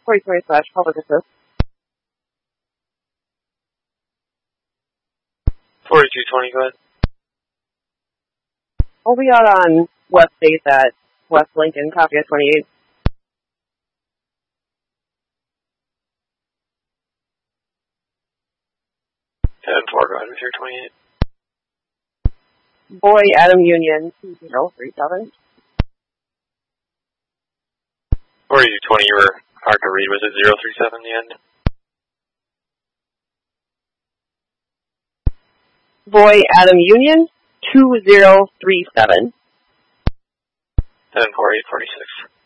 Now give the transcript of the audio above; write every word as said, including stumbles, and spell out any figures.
forty twenty slash public assist. forty-two twenty, go ahead. What we got on West eighth at West Lincoln, copy at twenty-eight. ten four, go ahead with your twenty-eight. Boy, Adam Union, two zero three seven. forty-two twenty, you were hard to read. Was it zero three seven in the end? Boy, Adam Union, two zero three seven. ten four eight forty-six.